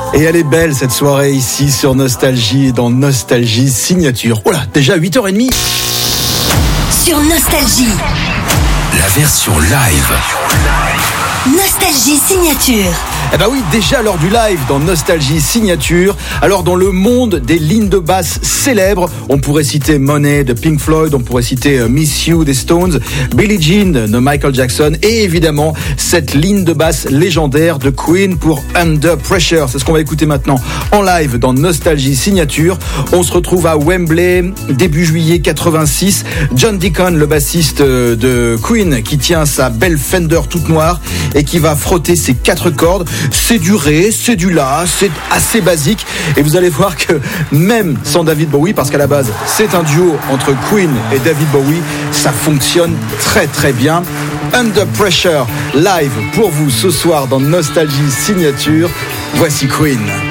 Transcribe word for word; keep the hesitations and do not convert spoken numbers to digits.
Et elle est belle cette soirée ici sur Nostalgie, dans Nostalgie Signature. Oh là, déjà huit heures trente. Sur Nostalgie. La version live. Nostalgie Signature. Eh ben oui, déjà l'heure du live dans Nostalgie Signature. Alors dans le monde des lignes de basse célèbres, on pourrait citer Money de Pink Floyd, on pourrait citer Miss You des Stones, Billie Jean de Michael Jackson et évidemment cette ligne de basse légendaire de Queen pour Under Pressure. C'est ce qu'on va écouter maintenant en live dans Nostalgie Signature. On se retrouve à Wembley début juillet quatre-vingt-six. John Deacon, le bassiste de Queen, qui tient sa belle Fender toute noire et qui va frotter ses quatre cordes. C'est du ré, c'est du la, c'est assez basique et vous allez voir que même sans David Bowie, parce qu'à la base c'est un duo entre Queen et David Bowie, ça fonctionne très très bien. Under Pressure live pour vous ce soir dans Nostalgie Signature. Voici Queen.